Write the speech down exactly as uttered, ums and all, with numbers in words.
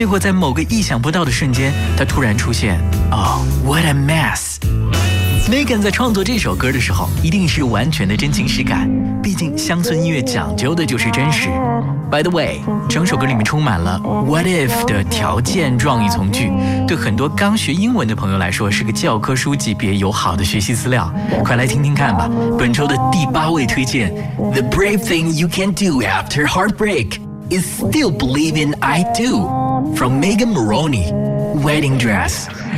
结果在某个意想不到的瞬间，他突然出现。Oh, what a mess! Megan 在创作这首歌的时候，一定是完全的真情实感。毕竟乡村音乐讲究的就是真实。By the way， 整首歌里面充满了 What if 的条件状语从句，对很多刚学英文的朋友来说是个教科书级别友好的学习资料。快来听听看吧。本周的第八位推荐 The brave thing you can do after heartbreak is still believe in I do from Megan Moroney, Wedding Dress。